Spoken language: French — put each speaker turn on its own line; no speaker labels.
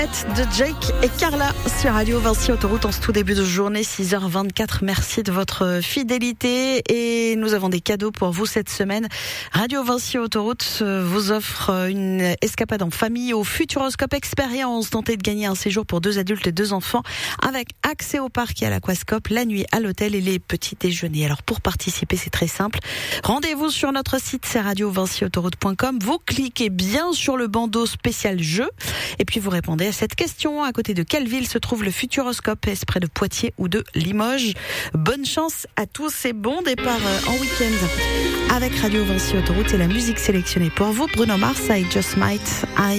De Jake et Carla sur Radio Vinci Autoroute en ce tout début de journée, 6h24. Merci de votre fidélité et nous avons des cadeaux pour vous cette semaine. Radio Vinci Autoroute vous offre une escapade en famille au Futuroscope Expérience. Tentez de gagner un séjour pour 2 adultes et 2 enfants avec accès au parc et à l'aquascope, la nuit à l'hôtel et les petits déjeuners. Alors pour participer, c'est très simple. Rendez-vous sur notre site, c'est radiovinciautoroute.com. Vous cliquez bien sur le bandeau spécial jeu et puis vous répondez à cette question: à côté de quelle ville se trouve le Futuroscope? Est-ce près de Poitiers ou de Limoges? Bonne chance à tous et bon départ en week-end avec Radio Vinci Autoroute et la musique sélectionnée pour vous. Bruno Mars, I Just Might.